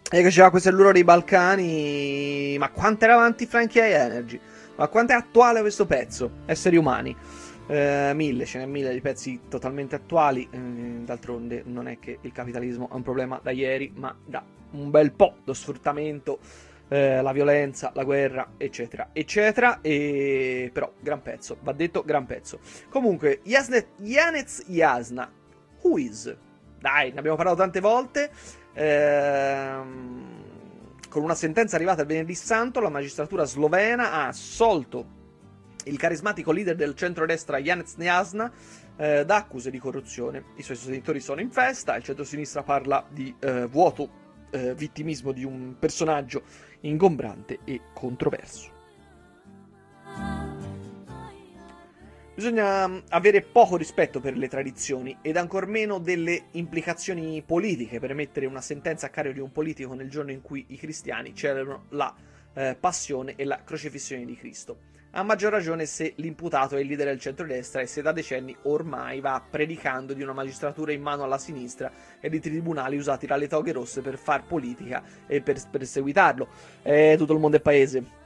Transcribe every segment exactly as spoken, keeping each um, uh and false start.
E che c'era questo all'Uro dei Balcani. Ma quanto era avanti Frankie High Energy? Ma quanto è attuale questo pezzo? Esseri umani. Eh, mille, ce n'è mille di pezzi totalmente attuali. Eh, d'altronde non è che il capitalismo è un problema da ieri, ma da un bel po'. Lo sfruttamento, eh, la violenza, la guerra, eccetera, eccetera. E però, gran pezzo, va detto, gran pezzo. Comunque, Janez Jasna, who is? Dai, ne abbiamo parlato tante volte. Ehm, con una sentenza arrivata il venerdì santo, la magistratura slovena ha assolto il carismatico leader del centrodestra Janez Jasna eh, da accuse di corruzione. I suoi sostenitori sono in festa, il centrosinistra parla di eh, vuoto eh, vittimismo di un personaggio ingombrante e controverso. Bisogna avere poco rispetto per le tradizioni ed ancor meno delle implicazioni politiche per emettere una sentenza a carico di un politico nel giorno in cui i cristiani celebrano la eh, passione e la crocifissione di Cristo. A maggior ragione se l'imputato è il leader del centrodestra e se da decenni ormai va predicando di una magistratura in mano alla sinistra e di tribunali usati dalle toghe rosse per far politica e per perseguitarlo. Eh, tutto il mondo è paese.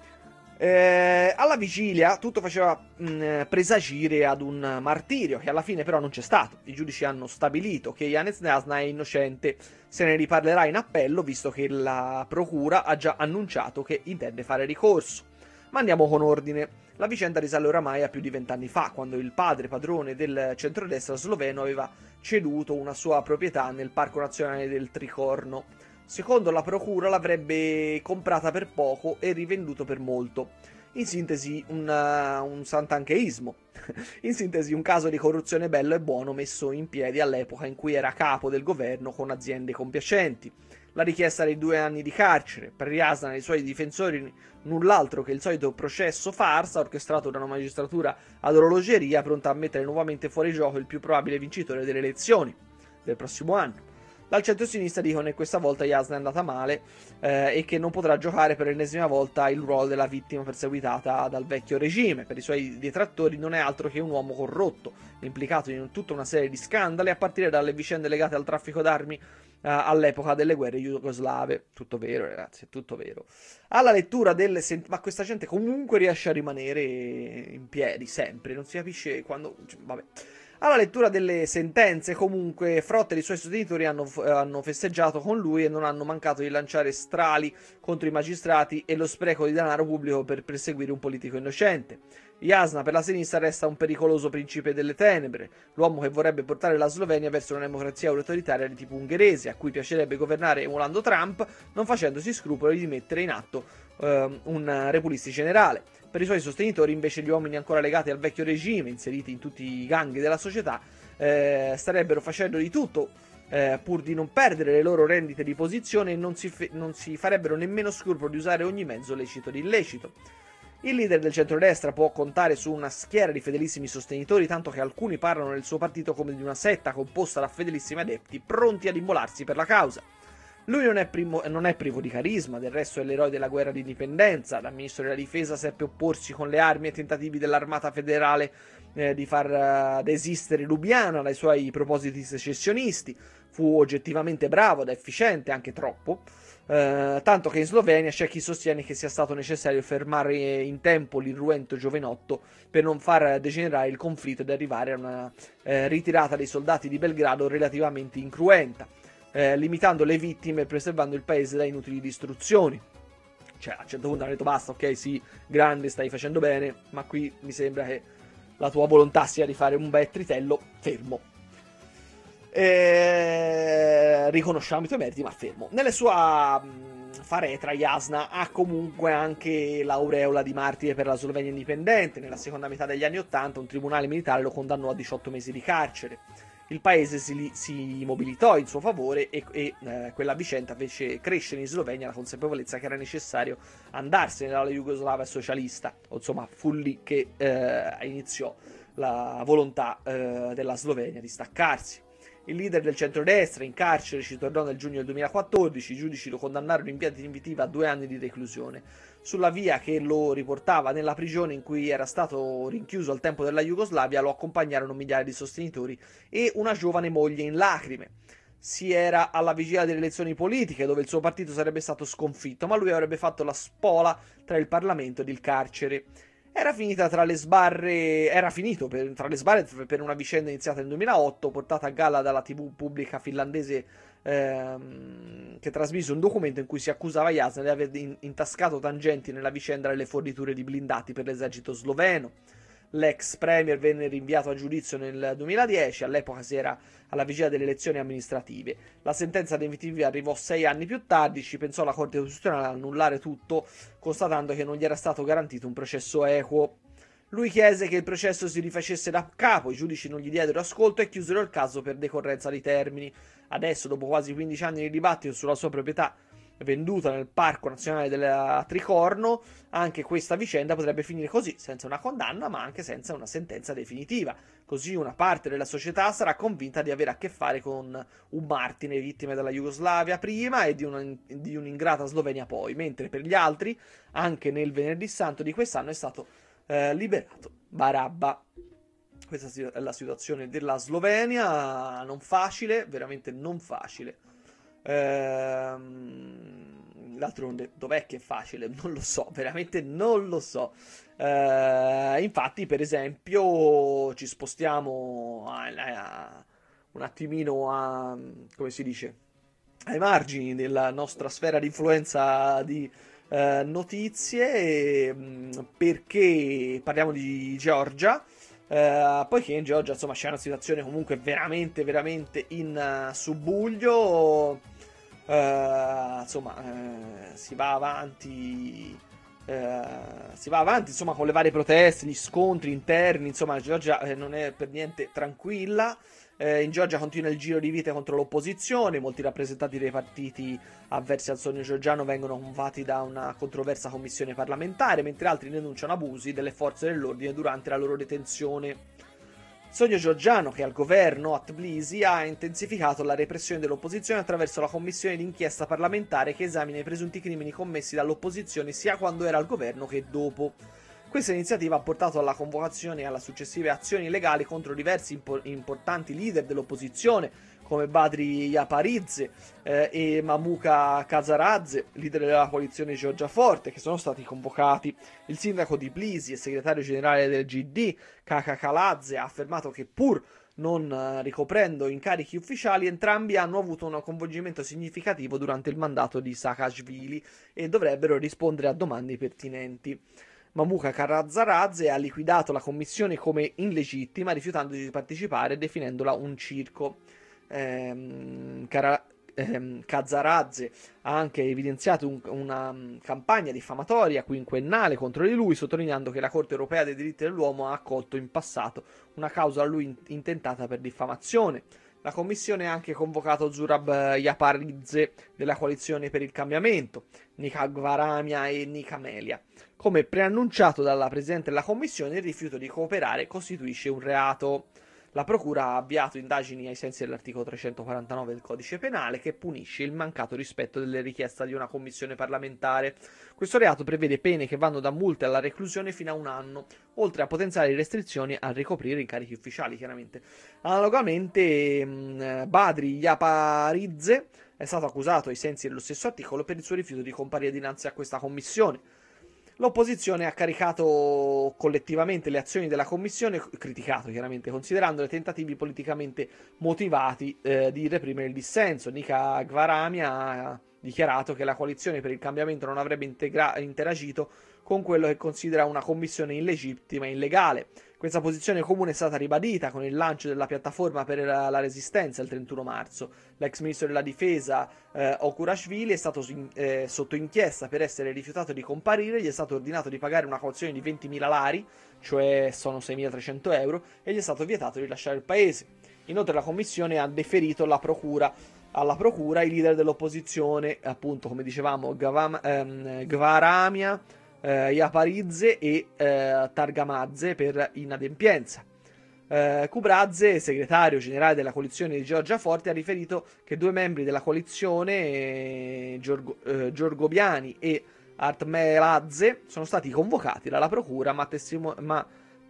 Eh, alla vigilia tutto faceva mh, presagire ad un martirio, che alla fine però non c'è stato. I giudici hanno stabilito che Janez Jasna è innocente. Se ne riparlerà in appello, visto che la procura ha già annunciato che intende fare ricorso. Ma andiamo con ordine. La vicenda risale oramai a più di vent'anni fa, quando il padre padrone del centrodestra sloveno aveva ceduto una sua proprietà nel Parco Nazionale del Tricorno. Secondo la procura l'avrebbe comprata per poco e rivenduto per molto. In sintesi un, uh, un sant'ancheismo. In sintesi un caso di corruzione bello e buono messo in piedi all'epoca in cui era capo del governo con aziende compiacenti. La richiesta dei due anni di carcere per Jasna e i suoi difensori null'altro che il solito processo farsa orchestrato da una magistratura ad orologeria pronta a mettere nuovamente fuori gioco il più probabile vincitore delle elezioni del prossimo anno. Dal centro-sinistra dicono che questa volta Jasna è andata male eh, e che non potrà giocare per l'ennesima volta il ruolo della vittima perseguitata dal vecchio regime. Per i suoi detrattori non è altro che un uomo corrotto, implicato in tutta una serie di scandali, a partire dalle vicende legate al traffico d'armi eh, all'epoca delle guerre jugoslave. Tutto vero, ragazzi, è tutto vero. Alla lettura delle sent- ma questa gente comunque riesce a rimanere in piedi sempre, non si capisce quando... Cioè, vabbè. Alla lettura delle sentenze, comunque, Frotte e i suoi sostenitori hanno, hanno festeggiato con lui e non hanno mancato di lanciare strali contro i magistrati e lo spreco di denaro pubblico per perseguire un politico innocente. Jasna per la sinistra resta un pericoloso principe delle tenebre, l'uomo che vorrebbe portare la Slovenia verso una democrazia autoritaria di tipo ungherese, a cui piacerebbe governare emulando Trump, non facendosi scrupoli di mettere in atto uh, un repulisti generale. Per i suoi sostenitori, invece, gli uomini ancora legati al vecchio regime, inseriti in tutti i gangli della società, eh, starebbero facendo di tutto eh, pur di non perdere le loro rendite di posizione e non si, non si farebbero nemmeno scrupolo di usare ogni mezzo lecito ed illecito. Il leader del centrodestra può contare su una schiera di fedelissimi sostenitori, tanto che alcuni parlano del suo partito come di una setta composta da fedelissimi adepti pronti ad immolarsi per la causa. Lui non è, primo, non è privo di carisma, del resto è l'eroe della guerra di indipendenza. Da ministro della difesa seppe opporsi con le armi ai tentativi dell'armata federale eh, di far uh, desistere Lubiana dai suoi propositi secessionisti. Fu oggettivamente bravo ed efficiente, anche troppo, eh, tanto che in Slovenia c'è chi sostiene che sia stato necessario fermare in tempo l'irruento giovinotto per non far degenerare il conflitto ed arrivare a una eh, ritirata dei soldati di Belgrado relativamente incruenta. Eh, limitando le vittime e preservando il paese da inutili distruzioni. Cioè, a un certo punto hanno detto basta, ok, sì, grande, stai facendo bene, ma qui mi sembra che la tua volontà sia di fare un bel tritello, fermo. Eh, riconosciamo i tuoi meriti, ma fermo. Nelle sua mh, faretra, Jasna ha comunque anche l'aureola di martire per la Slovenia indipendente. Nella seconda metà degli anni Ottanta un tribunale militare lo condannò a diciotto mesi di carcere. Il paese si, si mobilitò in suo favore e, e eh, quella vicenda fece crescere in Slovenia la consapevolezza che era necessario andarsene dalla Jugoslavia socialista. O, insomma, fu lì che eh, iniziò la volontà eh, della Slovenia di staccarsi. Il leader del centrodestra in carcere ci tornò nel giugno del duemilaquattordici, i giudici lo condannarono in via definitiva a due anni di reclusione. Sulla via che lo riportava nella prigione in cui era stato rinchiuso al tempo della Jugoslavia lo accompagnarono migliaia di sostenitori e una giovane moglie in lacrime. si era alla vigilia delle elezioni politiche, dove il suo partito sarebbe stato sconfitto, ma lui avrebbe fatto la spola tra il Parlamento ed il carcere. Era finita tra le sbarre, era finito per, tra le sbarre per una vicenda iniziata nel duemilaotto, portata a galla dalla tivù pubblica finlandese, ehm, che trasmise un documento in cui si accusava Jasna di aver in, intascato tangenti nella vicenda delle forniture di blindati per l'esercito sloveno. L'ex premier venne rinviato a giudizio nel duemiladieci, all'epoca si era alla vigilia delle elezioni amministrative. La sentenza definitiva arrivò sei anni più tardi, ci pensò la Corte Costituzionale ad annullare tutto, constatando che non gli era stato garantito un processo equo. Lui chiese che il processo si rifacesse da capo, i giudici non gli diedero ascolto e chiusero il caso per decorrenza di termini. Adesso, dopo quasi quindici anni di dibattito sulla sua proprietà venduta nel Parco Nazionale del Tricorno, anche questa vicenda potrebbe finire così, senza una condanna ma anche senza una sentenza definitiva. Così una parte della società sarà convinta di avere a che fare con un martire, vittime della Jugoslavia prima e di, una, di un'ingrata Slovenia poi, mentre per gli altri, anche nel venerdì santo di quest'anno, è stato eh, liberato Barabba. Questa è la situazione della Slovenia, non facile, veramente non facile. Ehm, d'altronde dov'è che è facile? Non lo so, veramente non lo so. Ehm, infatti, per esempio, ci spostiamo a, a, un attimino a, come si dice, ai margini della nostra sfera di influenza di eh, notizie, perché parliamo di Georgia. Uh, poiché in Georgia, insomma, c'è una situazione comunque veramente veramente in uh, subbuglio. Uh, insomma, uh, si va avanti uh, si va avanti insomma con le varie proteste, gli scontri interni. Insomma, la Georgia eh, non è per niente tranquilla. Eh, in Georgia continua il giro di vite contro l'opposizione, molti rappresentanti dei partiti avversi al sogno georgiano vengono convocati da una controversa commissione parlamentare, mentre altri denunciano abusi delle forze dell'ordine durante la loro detenzione. Il sogno georgiano, che al governo a Tbilisi, ha intensificato la repressione dell'opposizione attraverso la commissione d'inchiesta parlamentare che esamina i presunti crimini commessi dall'opposizione sia quando era al governo che dopo. Questa iniziativa ha portato alla convocazione e alla successive azioni legali contro diversi impo- importanti leader dell'opposizione, come Badri Japaridze eh, e Mamuka Kazaradze, leader della coalizione Georgia Forte, che sono stati convocati. Il sindaco di Tbilisi e segretario generale del G D, Kaka Kaladze, ha affermato che pur non ricoprendo incarichi ufficiali, entrambi hanno avuto un coinvolgimento significativo durante il mandato di Saakashvili e dovrebbero rispondere a domande pertinenti. Mamuka Karadzaradze ha liquidato la commissione come illegittima, rifiutando di partecipare e definendola un circo. Ehm, Kara, ehm, Kazaradze ha anche evidenziato un, una um, campagna diffamatoria quinquennale contro di lui, sottolineando che la Corte Europea dei Diritti dell'Uomo ha accolto in passato una causa a lui intentata per diffamazione. La commissione ha anche convocato Zurab Japaridze della coalizione per il cambiamento, Nika Gvaramia e Nika Melia. Come preannunciato dalla Presidente della Commissione, il rifiuto di cooperare costituisce un reato. La Procura ha avviato indagini ai sensi dell'articolo trecentoquarantanove del Codice Penale, che punisce il mancato rispetto delle richieste di una commissione parlamentare. Questo reato prevede pene che vanno da multe alla reclusione fino a un anno, oltre a potenziali restrizioni a ricoprire incarichi ufficiali, chiaramente. Analogamente, mh, Badri Japaridze è stato accusato ai sensi dello stesso articolo per il suo rifiuto di comparire dinanzi a questa commissione. L'opposizione ha caricato collettivamente le azioni della commissione, criticato chiaramente, considerandole tentativi politicamente motivati eh, di reprimere il dissenso. Nika Gvaramia ha dichiarato che la coalizione per il cambiamento non avrebbe integra- interagito con quello che considera una commissione illegittima e illegale. Questa posizione comune è stata ribadita con il lancio della piattaforma per la resistenza il trentuno marzo. L'ex ministro della difesa eh, Okurashvili è stato eh, sotto inchiesta per essere rifiutato di comparire, gli è stato ordinato di pagare una cauzione di ventimila lari, cioè sono seimilatrecento euro, e gli è stato vietato di lasciare il paese. Inoltre la commissione ha deferito la procura, alla procura i leader dell'opposizione, appunto come dicevamo Gavam, ehm, Gvaramia, Uh, Japaridze e uh, Targamadzze per inadempienza. Uh, Kubradze, segretario generale della coalizione di Georgia Forte, ha riferito che due membri della coalizione, eh, Giorgo, uh, Giorgobiani e Artmeladze, sono stati convocati dalla procura ma, testimo- ma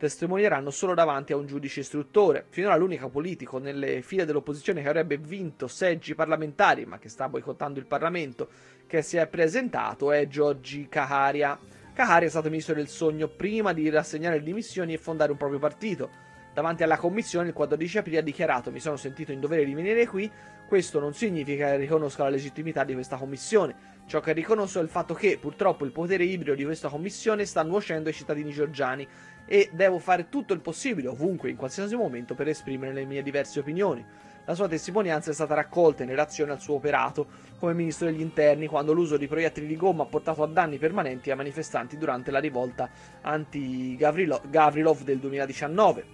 testimonieranno solo davanti a un giudice istruttore. Finora l'unico politico nelle file dell'opposizione che avrebbe vinto seggi parlamentari, ma che sta boicottando il Parlamento, che si è presentato è Giorgi Kaharia. Kaharia è stato ministro del Sogno prima di rassegnare le dimissioni e fondare un proprio partito. Davanti alla commissione il quattordici aprile ha dichiarato: mi sono sentito in dovere di venire qui, questo non significa che riconosca la legittimità di questa commissione. Ciò che riconosco è il fatto che, purtroppo, il potere ibrido di questa commissione sta nuocendo ai cittadini georgiani e devo fare tutto il possibile, ovunque, in qualsiasi momento, per esprimere le mie diverse opinioni. La sua testimonianza è stata raccolta in relazione al suo operato come ministro degli interni quando l'uso di proiettili di gomma ha portato a danni permanenti ai manifestanti durante la rivolta anti-Gavrilov del duemiladiciannove.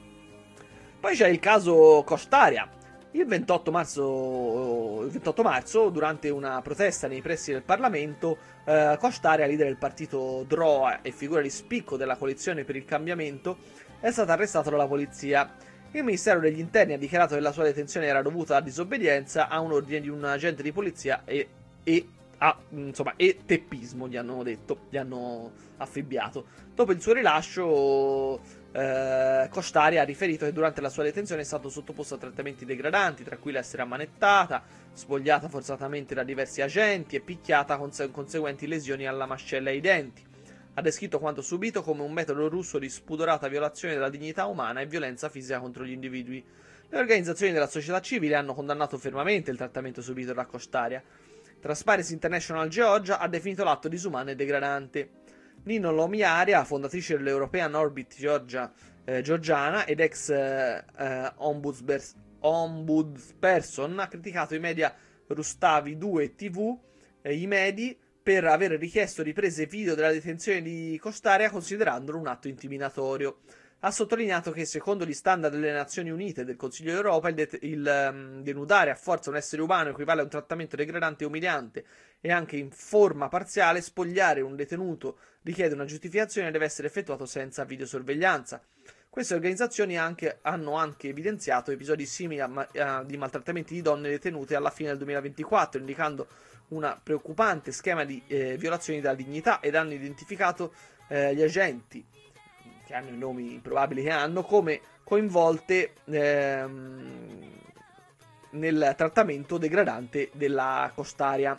Poi c'è il caso Kostaria. Il ventotto marzo, il ventotto marzo, durante una protesta nei pressi del Parlamento, eh, Kostaria, leader del partito Droa e figura di spicco della coalizione per il cambiamento, è stato arrestato dalla polizia. Il Ministero degli Interni ha dichiarato che la sua detenzione era dovuta a disobbedienza a un ordine di un agente di polizia e, e, a, insomma, e teppismo, gli hanno detto, gli hanno affibbiato. Dopo il suo rilascio, eh, Kostaria ha riferito che durante la sua detenzione è stato sottoposto a trattamenti degradanti, tra cui l'essere ammanettata, spogliata forzatamente da diversi agenti e picchiata con conseguenti lesioni alla mascella e ai denti. Ha descritto quanto subito come un metodo russo di spudorata violazione della dignità umana e violenza fisica contro gli individui. Le organizzazioni della società civile hanno condannato fermamente il trattamento subito da Kostaria. Transparency International Georgia ha definito l'atto disumano e degradante. Nino Lomiaria, fondatrice dell'European Orbit Georgia, eh, georgiana ed ex eh, eh, ombudsperson, ha criticato i media Rustavi due tivù, eh, i medi, per aver richiesto riprese video della detenzione di Kostaria considerandolo un atto intimidatorio. Ha sottolineato che, secondo gli standard delle Nazioni Unite e del Consiglio d'Europa, il, det- il um, denudare a forza un essere umano equivale a un trattamento degradante e umiliante e anche in forma parziale spogliare un detenuto richiede una giustificazione e deve essere effettuato senza videosorveglianza. Queste organizzazioni anche, hanno anche evidenziato episodi simili a, ma- a, di maltrattamenti di donne detenute alla fine del duemilaventiquattro, indicando un preoccupante schema di eh, violazioni della dignità, ed hanno identificato eh, gli agenti, che hanno i nomi probabili che hanno, come coinvolte ehm, nel trattamento degradante della Kostaria.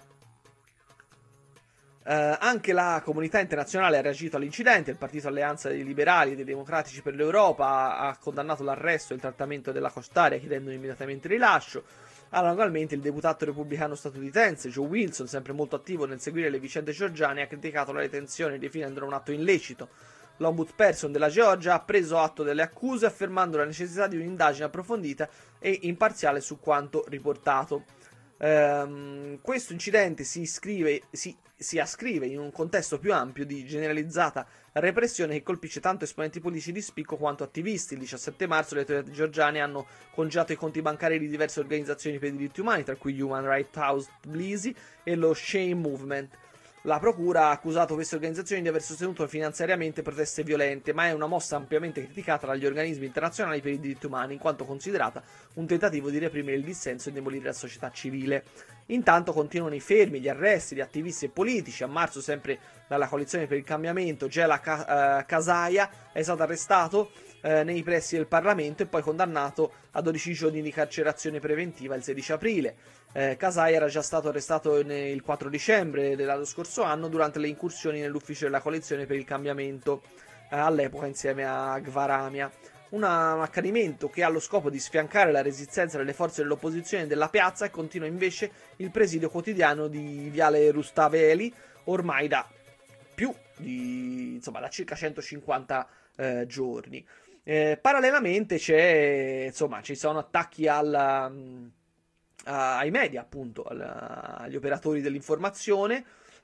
Eh, anche la comunità internazionale ha reagito all'incidente. Il partito Alleanza dei Liberali e dei Democratici per l'Europa ha, ha condannato l'arresto e il trattamento della Kostaria, chiedendo immediatamente il rilascio. Analogamente il deputato repubblicano statunitense Joe Wilson, sempre molto attivo nel seguire le vicende georgiane, ha criticato la detenzione definendolo un atto illecito. L'ombudsperson della Georgia ha preso atto delle accuse, affermando la necessità di un'indagine approfondita e imparziale su quanto riportato. Ehm, questo incidente si, iscrive, si, si ascrive in un contesto più ampio di generalizzata repressione che colpisce tanto esponenti politici di spicco quanto attivisti. Il diciassette marzo le autorità georgiane hanno congelato i conti bancari di diverse organizzazioni per i diritti umani, tra cui Human Rights House Tbilisi e lo Shame Movement. La procura ha accusato queste organizzazioni di aver sostenuto finanziariamente proteste violente, ma è una mossa ampiamente criticata dagli organismi internazionali per i diritti umani, in quanto considerata un tentativo di reprimere il dissenso e demolire la società civile. Intanto continuano i fermi, gli arresti di attivisti e politici. A marzo, sempre dalla coalizione per il cambiamento, Gela Kasaia è stato arrestato eh, nei pressi del Parlamento e poi condannato a dodici giorni di carcerazione preventiva il sedici aprile. Eh, Kasaia era già stato arrestato il quattro dicembre dello scorso anno durante le incursioni nell'ufficio della coalizione per il cambiamento, eh, all'epoca insieme a Gvaramia. Un accanimento che ha lo scopo di sfiancare la resistenza delle forze dell'opposizione della piazza, e continua invece il presidio quotidiano di Viale Rustaveli ormai da più di, insomma, da circa centocinquanta eh, giorni. Eh, parallelamente c'è, insomma, ci sono attacchi alla, ai media, appunto, alla, agli operatori dell'informazione.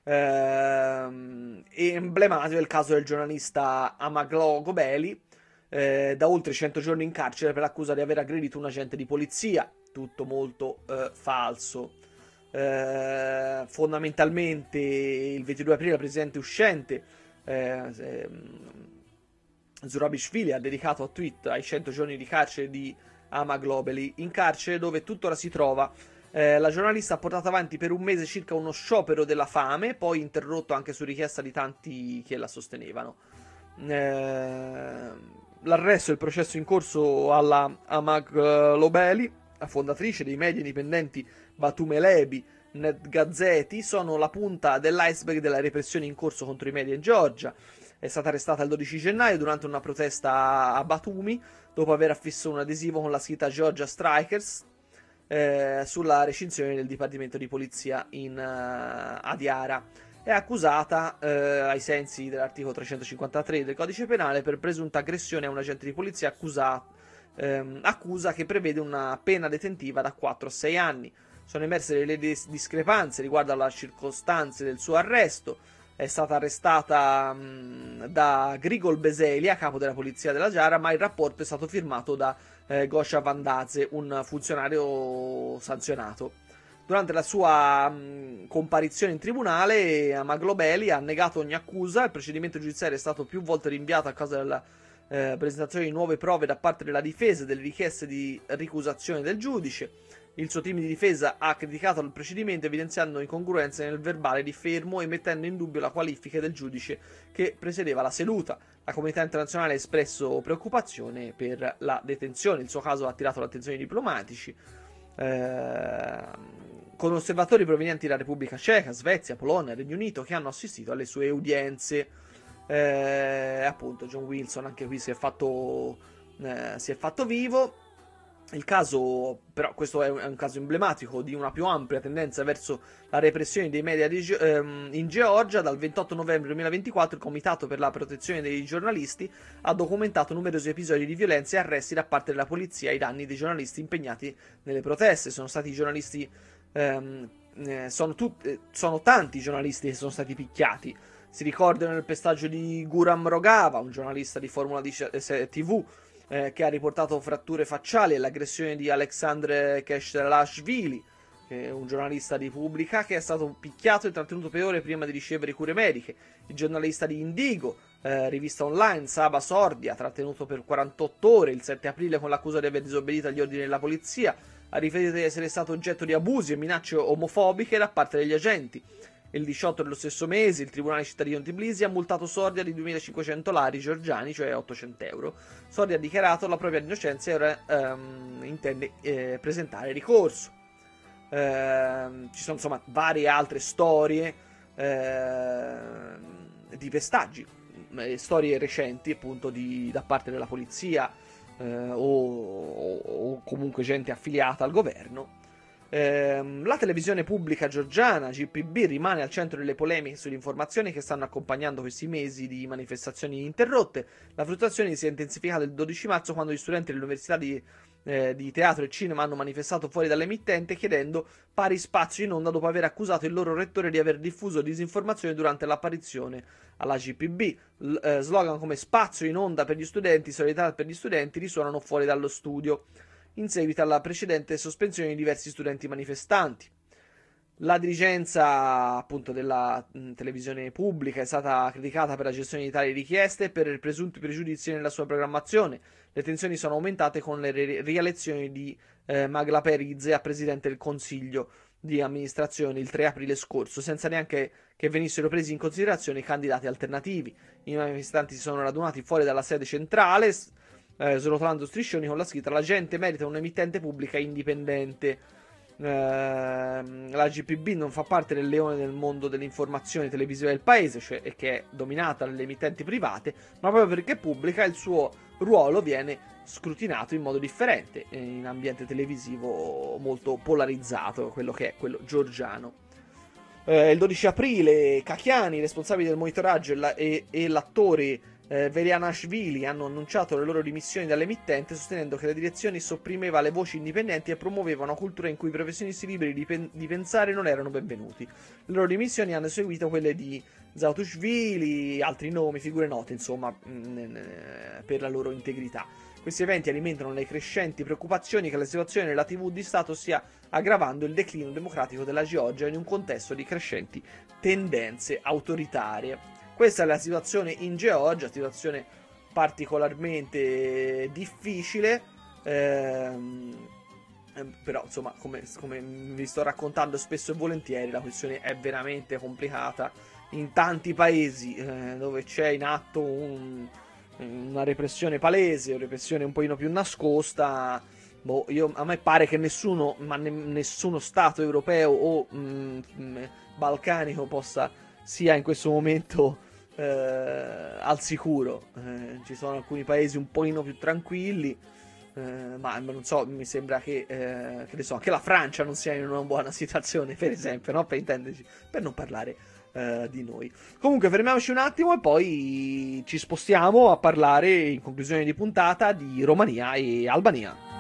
Eh, emblematico è il caso del giornalista Amaglo Gobeli, eh, da oltre cento giorni in carcere per l'accusa di aver aggredito un agente di polizia. Tutto molto eh, falso. Eh, fondamentalmente il ventidue aprile il presidente uscente eh, eh, Zurabishvili ha dedicato a tweet ai cento giorni di carcere di Amaglobeli, in carcere dove tuttora si trova. Eh, la giornalista ha portato avanti per un mese circa uno sciopero della fame, poi interrotto anche su richiesta di tanti che la sostenevano. Eh, l'arresto e il processo in corso alla Amag Lobeli, la fondatrice dei media indipendenti Batume Lebi, Netgazeti, sono la punta dell'iceberg della repressione in corso contro i media in Georgia. È stata arrestata il dodici gennaio durante una protesta a Batumi, dopo aver affisso un adesivo con la scritta Georgia Strikers eh, sulla recinzione del Dipartimento di Polizia in uh, Adiara. È accusata, eh, ai sensi dell'articolo trecentocinquantatré del Codice Penale, per presunta aggressione a un agente di polizia, accusa, ehm, accusa che prevede una pena detentiva da quattro a sei anni. Sono emerse delle discrepanze riguardo alle circostanze del suo arresto. È stata arrestata mh, da Grigol Beselia, capo della polizia della Giara, ma il rapporto è stato firmato da eh, Gosha Vandaze, un funzionario sanzionato. Durante la sua mh, comparizione in tribunale, Amaglobeli ha negato ogni accusa. Il procedimento giudiziario è stato più volte rinviato a causa della eh, presentazione di nuove prove da parte della difesa e delle richieste di ricusazione del giudice. Il suo team di difesa ha criticato il procedimento, evidenziando incongruenze nel verbale di fermo e mettendo in dubbio la qualifica del giudice che presiedeva la seduta. La comunità internazionale ha espresso preoccupazione per la detenzione. Il suo caso ha attirato l'attenzione dei diplomatici, eh, con osservatori provenienti dalla Repubblica Ceca, Svezia, Polonia e Regno Unito che hanno assistito alle sue udienze. Eh, appunto, John Wilson anche qui si è fatto, eh, si è fatto vivo. Il caso, però, questo è un, è un caso emblematico di una più ampia tendenza verso la repressione dei media di, ehm, in Georgia. Dal ventotto novembre duemilaventiquattro il Comitato per la protezione dei giornalisti ha documentato numerosi episodi di violenza e arresti da parte della polizia ai danni dei giornalisti impegnati nelle proteste. Sono stati i giornalisti, ehm, eh, sono, tut- sono tanti i giornalisti che sono stati picchiati. Si ricordano il pestaggio di Guram Rogava, un giornalista di Formula tivù, Eh, che ha riportato fratture facciali, e l'aggressione di Alexandre Keshelashvili, che è un giornalista di Pubblica, che è stato picchiato e trattenuto per ore prima di ricevere cure mediche. Il giornalista di Indigo, eh, rivista online, Saba Sordia, trattenuto per quarantotto ore il sette aprile con l'accusa di aver disobbedito agli ordini della polizia, ha riferito di essere stato oggetto di abusi e minacce omofobiche da parte degli agenti. Il diciotto dello stesso mese il Tribunale cittadino di Tbilisi ha multato Sordia di duemilacinquecento lari georgiani, cioè ottocento euro. Sordia ha dichiarato la propria innocenza e ora ehm, intende eh, presentare ricorso. Eh, ci sono insomma varie altre storie eh, di pestaggi, storie recenti appunto di, da parte della polizia eh, o, o, o comunque gente affiliata al governo. La televisione pubblica georgiana G P B rimane al centro delle polemiche sull'informazione che stanno accompagnando questi mesi di manifestazioni ininterrotte. La frustrazione si è intensificata il dodici marzo, quando gli studenti dell'Università di, eh, di Teatro e Cinema hanno manifestato fuori dall'emittente chiedendo pari spazio in onda, dopo aver accusato il loro rettore di aver diffuso disinformazione durante l'apparizione alla G P B. L- eh, slogan come spazio in onda per gli studenti, solidarietà per gli studenti risuonano fuori dallo studio, in seguito alla precedente sospensione di diversi studenti manifestanti. La dirigenza appunto della mh, televisione pubblica è stata criticata per la gestione di tali richieste e per presunti pregiudizi nella sua programmazione. Le tensioni sono aumentate con le ri- rielezioni di eh, Magla Perizze a presidente del Consiglio di amministrazione il tre aprile scorso, senza neanche che venissero presi in considerazione i candidati alternativi. I manifestanti si sono radunati fuori dalla sede centrale, Eh, srotolando striscioni con la scritta: la gente merita un'emittente pubblica indipendente. Eh, la G P B non fa parte del leone del mondo dell'informazione televisiva del paese, cioè che è dominata dalle emittenti private, ma proprio perché pubblica il suo ruolo viene scrutinato in modo differente in ambiente televisivo molto polarizzato, quello che è quello georgiano. Eh, il dodici aprile Kakiani, responsabili del monitoraggio, e, la, e, e l'attore Eh, Velianashvili hanno annunciato le loro dimissioni dall'emittente, sostenendo che la direzione sopprimeva le voci indipendenti e promuoveva una cultura in cui i professionisti liberi di, pen- di pensare non erano benvenuti. Le loro dimissioni hanno seguito quelle di Zautushvili, altri nomi, figure note, insomma, mh, per la loro integrità. Questi eventi alimentano le crescenti preoccupazioni che la situazione nella tivù di Stato stia aggravando il declino democratico della Georgia in un contesto di crescenti tendenze autoritarie. Questa è la situazione in Georgia, situazione particolarmente difficile, ehm, però insomma come, come vi sto raccontando spesso e volentieri la questione è veramente complicata in tanti paesi eh, dove c'è in atto un, una repressione palese, una repressione un pochino più nascosta. Boh, io, a me pare che nessuno, ma ne, nessuno Stato europeo o mh, mh, balcanico possa, sia in questo momento eh, al sicuro. Eh, ci sono alcuni paesi un pochino più tranquilli, eh, ma non so, mi sembra che, eh, che ne so, anche la Francia non sia in una buona situazione, per esempio, no? Per intenderci, per non parlare eh, di noi. Comunque, fermiamoci un attimo e poi ci spostiamo a parlare, in conclusione di puntata, di Romania e Albania.